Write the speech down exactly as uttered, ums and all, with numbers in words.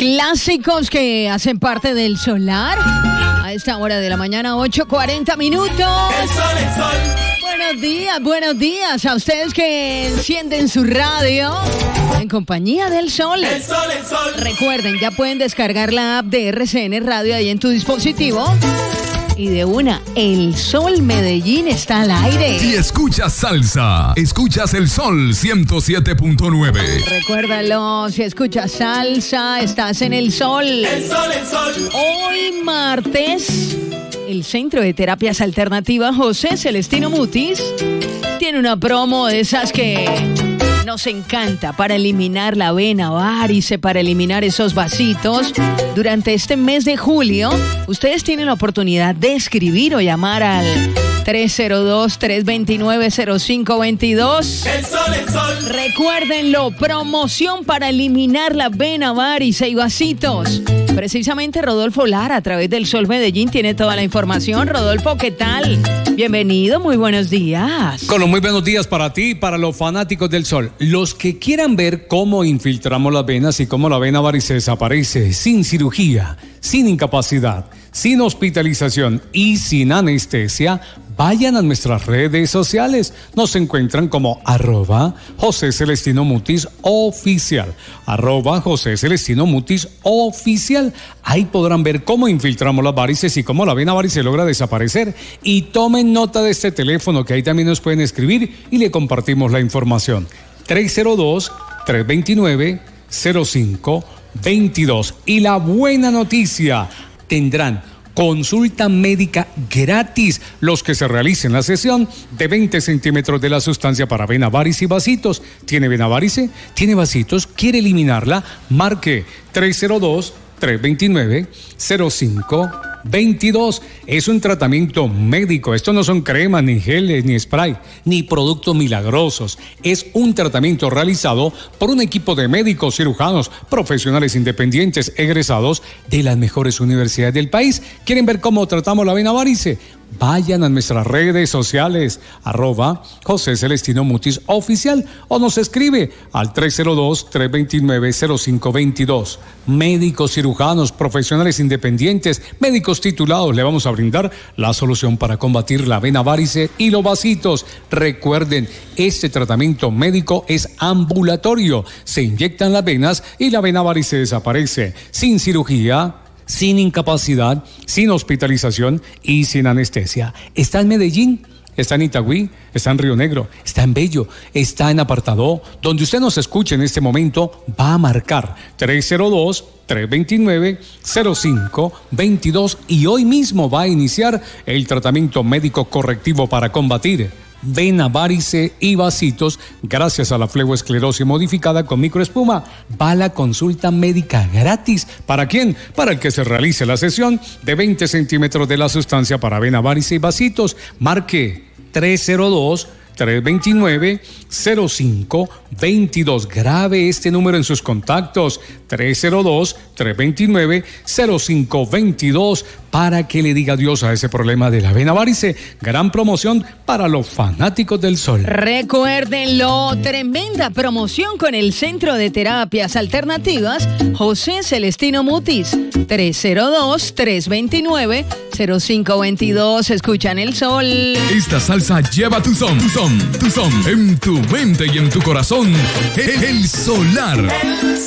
Clásicos que hacen parte del solar. A esta hora de la mañana, ocho cuarenta minutos. El sol, el sol. Buenos días, buenos días a ustedes que encienden su radio en compañía del sol. El sol, el sol. Recuerden, ya pueden descargar la app de R C N Radio ahí en tu dispositivo. Y de una, el Sol Medellín está al aire. Si escuchas salsa, escuchas el Sol ciento siete punto nueve. Recuérdalo, si escuchas salsa, estás en el Sol. El sol, el sol. Hoy martes, el Centro de Terapias Alternativas José Celestino Mutis tiene una promo de esas que nos encanta para eliminar la vena varice, para eliminar esos vasitos. Durante este mes de julio, ustedes tienen la oportunidad de escribir o llamar al tres cero dos, tres dos nueve, cero cinco dos dos. El sol, el sol. Recuérdenlo, promoción para eliminar la vena varice y vasitos. Precisamente Rodolfo Lara, a través del Sol Medellín, tiene toda la información. Rodolfo, ¿qué tal? Bienvenido, muy buenos días. Con los muy buenos días para ti y para los fanáticos del sol. Los que quieran ver cómo infiltramos las venas y cómo la vena varice desaparece sin cirugía, sin incapacidad, sin hospitalización y sin anestesia, vayan a nuestras redes sociales. Nos encuentran como arroba José Celestino Mutis oficial. Arroba José Celestino Mutis oficial. Ahí podrán ver cómo infiltramos las varices y cómo la vena varice logra desaparecer. Y tomen nota de este teléfono que ahí también nos pueden escribir y le compartimos la información. tres cero dos, tres dos nueve, cero cinco dos dos. Y la buena noticia, tendrán consulta médica gratis los que se realicen la sesión de veinte centímetros de la sustancia para vena varice y vasitos. ¿Tiene vena varice? ¿Tiene vasitos? ¿Quiere eliminarla? Marque tres cero dos, tres dos nueve, cero cinco dos dos. Es un tratamiento médico. Esto no son cremas, ni geles, ni spray, ni productos milagrosos. Es un tratamiento realizado por un equipo de médicos, cirujanos, profesionales independientes, egresados de las mejores universidades del país. ¿Quieren ver cómo tratamos la vena varice? Vayan a nuestras redes sociales, arroba José Celestino Mutis oficial, o nos escribe al tres cero dos, tres dos nueve, cero cinco dos dos. Médicos, cirujanos, profesionales independientes, médicos titulados, le vamos a brindar la solución para combatir la vena varice y los vasitos. Recuerden, este tratamiento médico es ambulatorio. Se inyectan las venas y la vena varice desaparece sin cirugía, sin incapacidad, sin hospitalización y sin anestesia. Está en Medellín, está en Itagüí, está en Río Negro, está en Bello, está en Apartadó. Donde usted nos escuche en este momento, va a marcar tres cero dos, tres dos nueve, cero cinco dos dos y hoy mismo va a iniciar el tratamiento médico correctivo para combatir vena varice y vasitos. Gracias a la fleboesclerosis modificada con microespuma, va la consulta médica gratis. ¿Para quién? Para el que se realice la sesión de veinte centímetros de la sustancia para vena varice y vasitos. Marque tres cero dos, tres dos nueve, cero cinco dos dos. Grabe este número en sus contactos, tres cero dos, tres dos nueve, cero cinco dos dos, para que le diga adiós a ese problema de la vena varice. Gran promoción para los fanáticos del sol. Recuérdenlo, tremenda promoción con el Centro de Terapias Alternativas José Celestino Mutis. tres cero dos, tres dos nueve, cero cinco dos dos. Escuchan el sol. Esta salsa lleva tu son, tu son, tu son en tu mente y en tu corazón. El, el solar.